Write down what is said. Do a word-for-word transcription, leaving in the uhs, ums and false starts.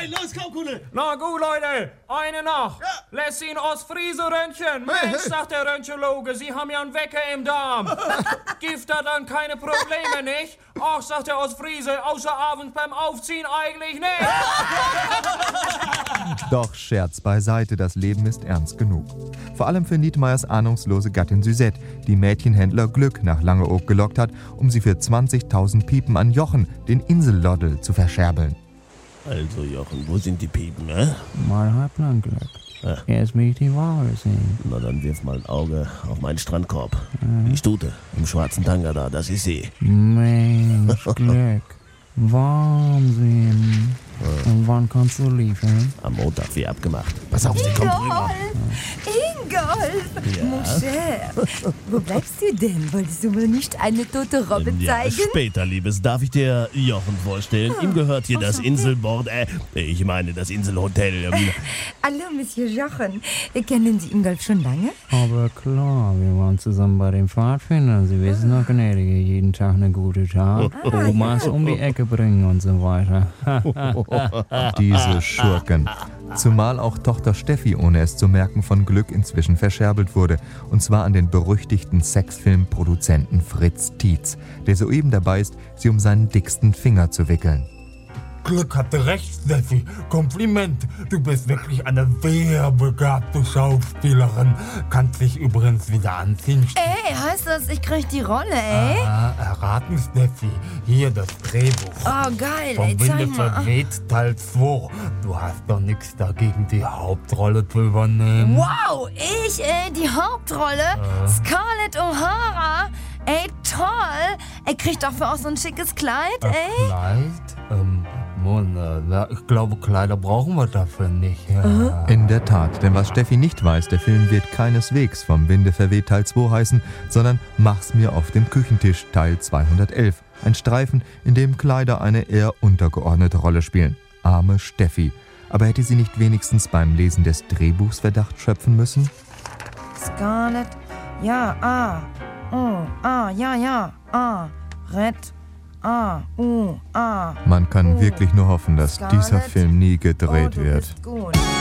rein, los, komm, Kuhle. Na gut, Leute, eine noch. Ja. Lässt ihn Ostfriese röntgen. Mensch, sagt der Röntgenologe, Sie haben ja einen Wecker im Darm. Gibt da dann keine Probleme, nicht? Ach, sagt der Ostfriese, außer abends beim Aufziehen eigentlich nicht. Doch Scherz beiseite, das Leben ist ernst genug. Vor allem für Nietmeyers ahnungslose Gattin Suzette, die Mädchenhändler Glück nach Langeoog gelockt hat, um sie für zwanzigtausend Piepen an Jochen, den Inselloddel, zu verscherbeln. Also Jochen, wo sind die Piepen, hä? Mal Halblang Glück. Ja. Erst will ich die Ware sehen. Na, dann wirf mal ein Auge auf meinen Strandkorb. Mhm. Die Stute im schwarzen Tanga da, das ist sie. Mensch, Glück. Wahnsinn. Ja. Und wann kannst du liefern? Am Montag, wie abgemacht. Pass auf, sie kommt rüber. Ingolf, ja. Mon cher, wo bleibst du denn? Wolltest du wohl nicht eine tote Robbe zeigen? Ja, später, Liebes. Darf ich dir Jochen vorstellen? Ah. Ihm gehört hier das Inselbord, äh, ich meine das Inselhotel. Ähm. Hallo, Monsieur Jochen. Kennen Sie Ingolf schon lange? Aber klar, wir waren zusammen bei den Pfadfindern. Sie wissen doch, Gnädige, jeden Tag eine gute Tat. Ah, Omas ja. um die Ecke bringen und so weiter. Diese Schurken. Zumal auch Tochter Steffi, ohne es zu merken, von Glück inzwischen verscherbelt wurde. Und zwar an den berüchtigten Sexfilmproduzenten Fritz Tietz, der soeben dabei ist, sie um seinen dicksten Finger zu wickeln. Glück hatte recht, Steffi. Kompliment. Du bist wirklich eine sehr begabte Schauspielerin. Kannst dich übrigens wieder anziehen. Ey, heißt das, ich krieg die Rolle, ey? Ah, erraten, Steffi. Hier das Drehbuch. Oh, geil, Vom ey, zeig Winde mal. verweht, Teil zwei. Du hast doch nichts dagegen, die Hauptrolle zu übernehmen. Wow, ich, ey, die Hauptrolle? Äh. Scarlett O'Hara? Ey, toll. Er kriegt dafür auch so ein schickes Kleid, Ein ey. Kleid? Ähm... Ich glaube, Kleider brauchen wir dafür nicht. Ja. In der Tat, denn was Steffi nicht weiß, der Film wird keineswegs vom Winde verweht Teil zwei heißen, sondern Mach's mir auf dem Küchentisch Teil zweihundertelf. Ein Streifen, in dem Kleider eine eher untergeordnete Rolle spielen. Arme Steffi. Aber hätte sie nicht wenigstens beim Lesen des Drehbuchs Verdacht schöpfen müssen? Scarlett, ja, ah, oh, ah, ja, ja, ah, Red. Ah, uh, ah. Man kann uh, wirklich nur hoffen, dass Scarlett, dieser Film nie gedreht oh, du wird. bist gut.